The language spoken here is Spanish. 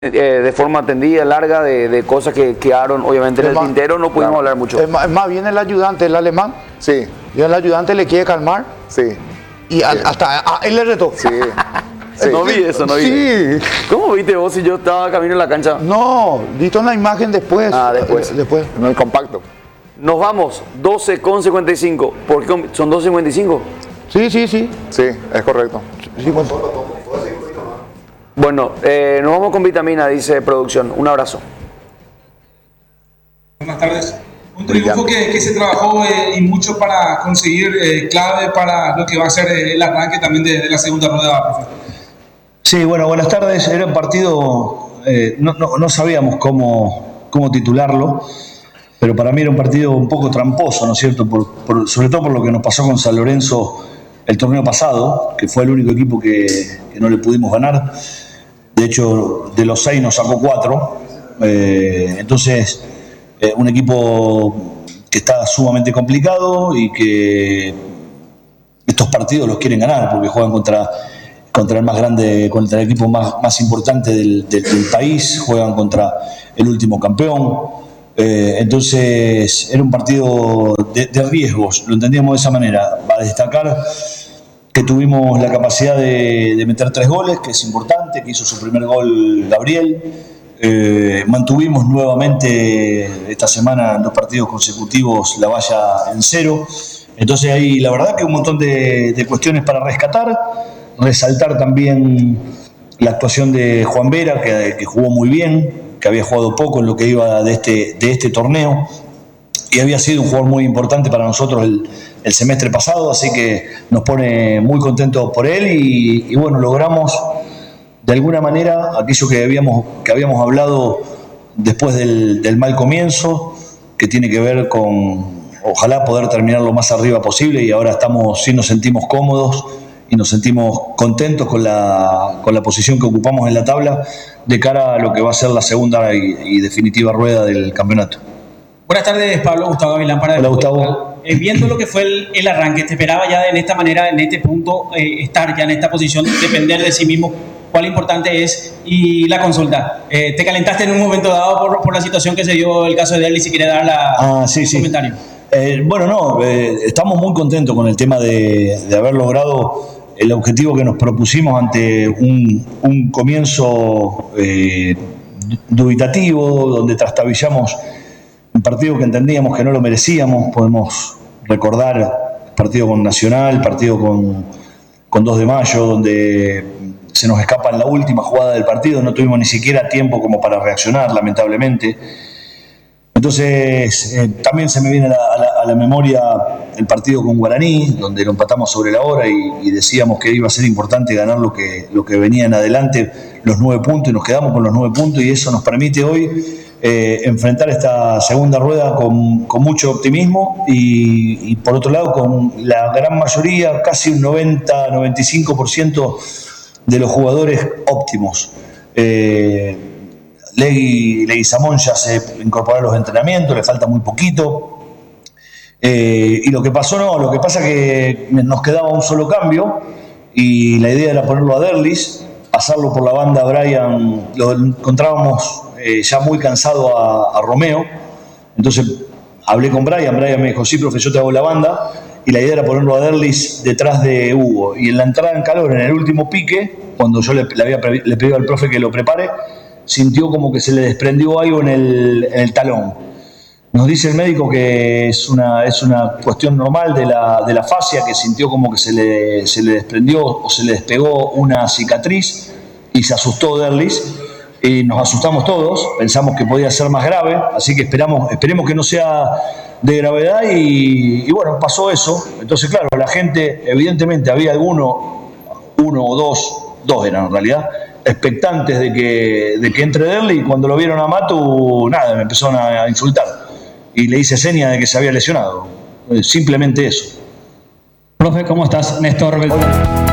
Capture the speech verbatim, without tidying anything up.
Eh, de forma tendida, larga, de, de cosas que quedaron obviamente en el más, tintero, no pudimos claro, hablar mucho. Es más, es más bien el ayudante, el alemán. Sí. Y el ayudante le quiere calmar. Sí. Y a, hasta a él le retó. Sí. Sí. No vi eso, no vi. Sí. ¿Cómo viste vos si yo estaba camino en la cancha? No, visto una imagen después. Ah, después. Eh, después. En el compacto. Nos vamos, doce con cincuenta y cinco. ¿Por qué son doce cincuenta y cinco? Sí, sí, sí. Sí, es correcto. Sí, bueno. Bueno, eh, nos vamos con vitamina, dice producción. Un abrazo. Buenas tardes. Un triunfo que, que se trabajó eh, y mucho para conseguir, eh, clave para lo que va a ser eh, el arranque también de, de la segunda rueda, profe. Sí, bueno, buenas tardes. Era un partido, eh, no, no, no sabíamos cómo, cómo titularlo, pero para mí era un partido un poco tramposo, ¿no es cierto? Por, por, sobre todo por lo que nos pasó con San Lorenzo el torneo pasado, que fue el único equipo que, que no le pudimos ganar. De hecho, de los seis nos sacó cuatro. Eh, entonces, eh, un equipo que está sumamente complicado y que estos partidos los quieren ganar porque juegan contra, contra el más grande, contra el equipo más, más importante del, del, del país, juegan contra el último campeón. Eh, entonces, era un partido de, de riesgos, lo entendíamos de esa manera. Para destacar que tuvimos la capacidad de, de meter tres goles, que es importante, que hizo su primer gol Gabriel. Eh, mantuvimos nuevamente esta semana en dos partidos consecutivos la valla en cero. Entonces ahí la verdad que un montón de, de cuestiones para rescatar. Resaltar también la actuación de Juan Vera, que, que jugó muy bien, que había jugado poco en lo que iba de este, de este torneo. Y había sido un jugador muy importante para nosotros el, el semestre pasado, así que nos pone muy contentos por él y, y bueno, logramos de alguna manera aquello que habíamos, que habíamos hablado después del, del mal comienzo, que tiene que ver con ojalá poder terminar lo más arriba posible y ahora estamos, sí nos sentimos cómodos y nos sentimos contentos con la, con la posición que ocupamos en la tabla de cara a lo que va a ser la segunda y, y definitiva rueda del campeonato. Buenas tardes, Pablo. Gustavo Gavilán para Hola, Gustavo. Eh, viendo lo que fue el, el arranque, ¿te esperaba ya en esta manera, en este punto, eh, estar ya en esta posición, depender de sí mismo? ¿Cuál importante es? Y la consulta, eh, ¿te calentaste en un momento dado por, por la situación que se dio el caso de Derli? Si quiere dar la, ah, sí, el sí. comentario. Eh, bueno, no, eh, estamos muy contentos con el tema de, de haber logrado el objetivo que nos propusimos ante un, un comienzo eh, dubitativo, donde trastabillamos un partido que entendíamos que no lo merecíamos. Podemos recordar el partido con Nacional, el partido con, con dos de mayo, donde se nos escapa en la última jugada del partido, no tuvimos ni siquiera tiempo como para reaccionar, lamentablemente. Entonces, eh, también se me viene a la, a, la, a la memoria el partido con Guaraní, donde lo empatamos sobre la hora y, y decíamos que iba a ser importante ganar lo que, lo que venía en adelante, los nueve puntos, y nos quedamos con los nueve puntos, y eso nos permite hoy eh, enfrentar esta segunda rueda con, con mucho optimismo y, y, por otro lado, con la gran mayoría, casi un noventa a noventa y cinco por ciento de los jugadores óptimos. Eh, Legui, Leguizamón ya se incorporó a los entrenamientos, le falta muy poquito. Eh, y lo que pasó, no, lo que pasa es que nos quedaba un solo cambio y la idea era ponerlo a Derlis, pasarlo por la banda a Brian, lo encontrábamos eh, ya muy cansado a, a Romeo. Entonces hablé con Brian, Brian me dijo, sí, profe, yo te hago la banda. Y la idea era ponerlo a Derlis detrás de Hugo. Y en la entrada en calor, en el último pique, cuando yo le, le había le pedí al profe que lo prepare, sintió como que se le desprendió algo en el, en el talón. Nos dice el médico que es una, es una cuestión normal de la, de la fascia, que sintió como que se le, se le desprendió o se le despegó una cicatriz y se asustó Derlis. Y nos asustamos todos, pensamos que podía ser más grave, así que esperamos, esperemos que no sea de gravedad y, y bueno, pasó eso. Entonces, claro, la gente, evidentemente había alguno, uno o dos, dos eran en realidad, expectantes de que, de que entre Derli, y cuando lo vieron a Matu, nada, me empezaron a insultar y le hice seña de que se había lesionado, simplemente eso. Profe, ¿cómo estás? Néstor Beltrán.